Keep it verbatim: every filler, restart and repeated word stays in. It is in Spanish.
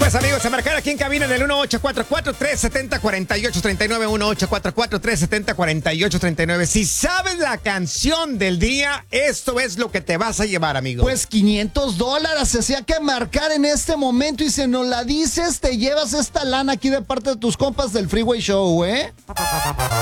Pues amigos, a marcar aquí en cabina en el uno ocho cuatro cuatro, tres siete cero, cuatro ocho tres nueve, uno ocho cuatro cuatro, tres siete cero, cuatro ocho tres nueve. Si sabes la canción del día, esto es lo que te vas a llevar, amigo. Pues quinientos dólares, así que marcar en este momento y si nos la dices, te llevas esta lana aquí de parte de tus compas del Freeway Show, ¿eh?